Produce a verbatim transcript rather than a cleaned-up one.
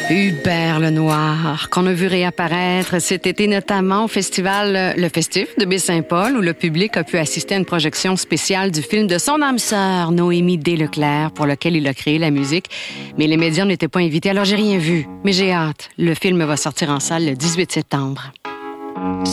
Hubert Lenoir, qu'on a vu réapparaître cet été notamment au festival Le Festif de Baie-Saint-Paul, où le public a pu assister à une projection spéciale du film de son âme sœur, Noémie Desleclerc, pour lequel il a créé la musique. Mais les médias n'étaient pas invités, alors j'ai rien vu. Mais j'ai hâte. Le film va sortir en salle le dix-huit septembre.